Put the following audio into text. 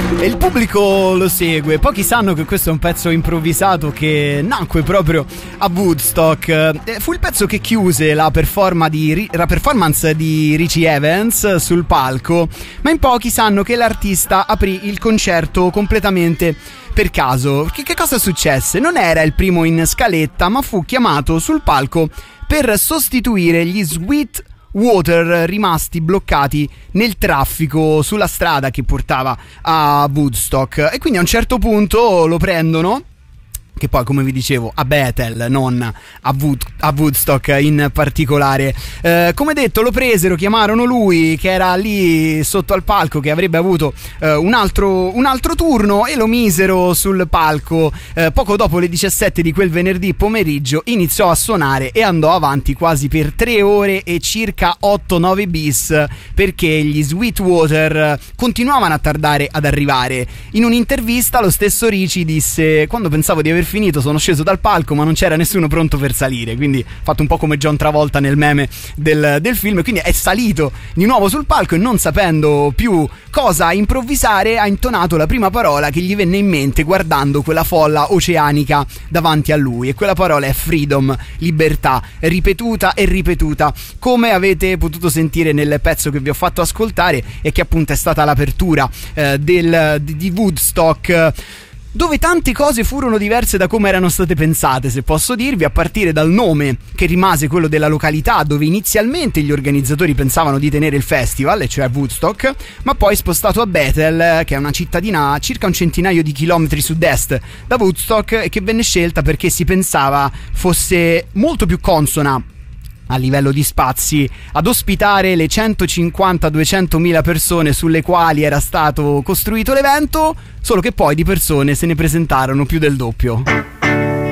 E il pubblico lo segue. Pochi sanno che questo è un pezzo improvvisato che nacque proprio a Woodstock. Fu il pezzo che chiuse la performance di Richie Evans sul palco, ma in pochi sanno che l'artista aprì il concerto completamente per caso. Che cosa successe? Non era il primo in scaletta, ma fu chiamato sul palco per sostituire gli Sweet Water rimasti bloccati nel traffico sulla strada che portava a Woodstock, e quindi a un certo punto lo prendono, che poi, come vi dicevo, a Bethel, non a Woodstock in particolare. Come detto, lo presero, chiamarono lui che era lì sotto al palco, che avrebbe avuto un altro turno, e lo misero sul palco. Poco dopo le 17 di quel venerdì pomeriggio iniziò a suonare e andò avanti quasi per 3 ore e circa 8-9 bis, perché gli Sweetwater continuavano a tardare ad arrivare. In un'intervista lo stesso Richie disse: quando pensavo di aver finito sono sceso dal palco, ma non c'era nessuno pronto per salire. Quindi fatto un po' come John Travolta nel meme del film. Quindi è salito di nuovo sul palco e, non sapendo più cosa improvvisare, ha intonato la prima parola che gli venne in mente guardando quella folla oceanica davanti a lui, e quella parola è freedom, libertà, ripetuta e ripetuta, come avete potuto sentire nel pezzo che vi ho fatto ascoltare, e che appunto è stata l'apertura di Woodstock, dove tante cose furono diverse da come erano state pensate, se posso dirvi, a partire dal nome, che rimase quello della località dove inizialmente gli organizzatori pensavano di tenere il festival, e cioè Woodstock, ma poi spostato a Bethel, che è una cittadina a circa un centinaio di chilometri sud-est da Woodstock, e che venne scelta perché si pensava fosse molto più consona a livello di spazi ad ospitare le 150-200 mila persone sulle quali era stato costruito l'evento, solo che poi di persone se ne presentarono più del doppio.